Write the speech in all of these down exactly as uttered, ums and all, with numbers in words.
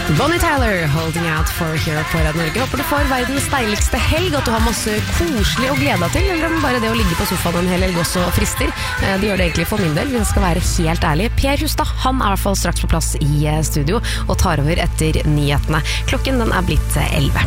Bonnie Tyler, Holding Out for Here på Radio Norge. Håper du får verdens deiligste helg, at du har masse koselig å glede deg til, eller om bare det å ligge på sofaen en hel helg også frister. Det gjør det egentlig for min del, hvis jeg skal være helt ærlig. Per Hustad, han er i hvert fall straks på plass i studio og tar over etter nyhetene. Klokken den er blitt elleve.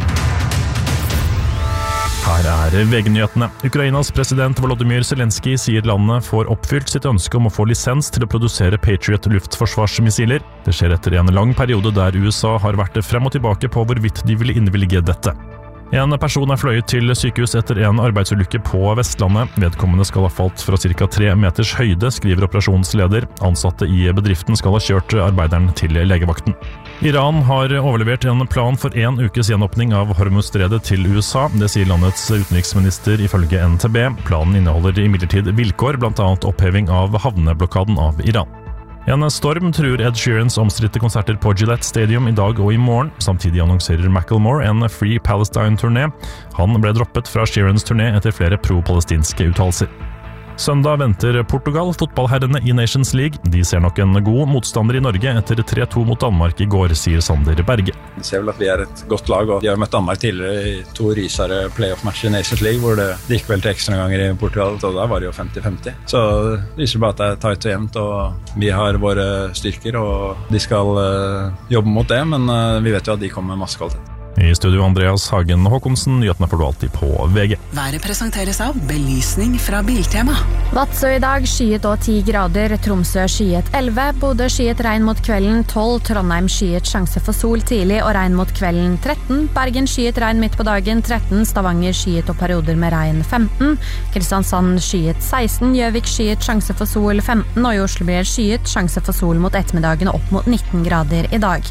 Her er V G-nyhetene. Ukrainas president Volodymyr Zelensky sier landet får oppfylt sitt ønske om å få lisens til å produsere Patriot luftforsvarsmissiler. Det skjer etter en lang periode der U S A har vært frem og tilbake på hvorvidt de vil innvilge dette. En person er fløyet til sykehus etter en arbeidsulykke på Vestlandet. Vedkommende skal ha falt fra ca. tre meters høyde, skriver operasjonsleder. Ansatte i bedriften skal ha kjørt arbeideren til legevakten. Iran har overlevert en plan for en ukes gjenåpning av Hormuzstredet til U S A. Det sier landets utenriksminister ifølge N T B. Planen inneholder imidlertid vilkår, blant annet oppheving av havneblokaden av Iran. En storm truer Ed Sheerans omstridte konserter på Gillette Stadium i dag og i morgen. Samtidig annonserer Macklemore en Free Palestine-turné. Han ble droppet fra Sheerans turné etter flere pro-palestinske uttalelser. Søndag venter Portugal fotballherrene i Nations League. De ser nok en god motstander i Norge etter tre to mot Danmark i går, sier Sander Berge. Vi ser vel at vi er et godt lag, og de har møtt Danmark tidligere i to rysere playoff-matcher i Nations League, hvor det gikk vel til ekstra ganger i Portugal, og da var det jo femti femti. Så det viser bare at det er tight og jevnt, og vi har våre styrker, og de skal uh, jobbe mot det, men uh, vi vet jo at de kommer med masse kvalitet. I studio Andreas Hagen Håkonsen, nyhetene får du alltid på V G. Været presenteres av belysning fra Biltema. Vadsø i dag, skyet og ti grader, Tromsø skyet elleve, Bodø skyet regn mot kvelden tolv, Trondheim skyet sjanse for sol tidlig og regn mot kvelden tretten, Bergen skyet regn midt på dagen tretten, Stavanger skyet og perioder med regn femten, Kristiansand skyet seksten, Gjøvik skyet sjanse for sol femten, og i Oslo blir skyet sjanse for sol mot ettermiddagen opp mot nitten grader i dag.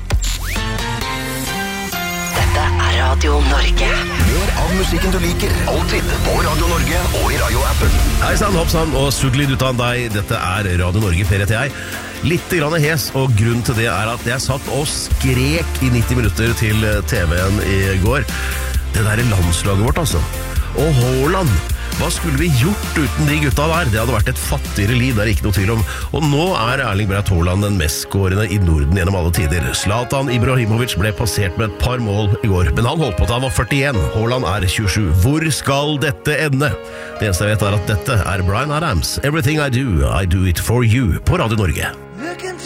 Radio Norge. Mer av musikken du liker, alltid på Radio Norge og i radioappen. Hei sann, hoppsann og suglid ut av deg. Dette er Radio Norge, Per heter jeg. Litt grann hes, og grunnen til det er at jeg satt og skrek i nitti minutter til T V-en i går. Det der er landslaget vårt, altså. Og Haaland. Hva skulle vi gjort uten de gutta der? Det hadde vært et fattigere liv, det er ikke noe tvil om. Og nå er Erling Braut Haaland den mest skårende i Norden gjennom alle tider. Zlatan Ibrahimovic ble passert med et par mål i går, men han holdt på til han var førtien. Haaland er tjuesju. Hvor skal dette ende? Det eneste jeg vet er at dette er Bryan Adams. Everything I do, I do it for you på Radio Norge.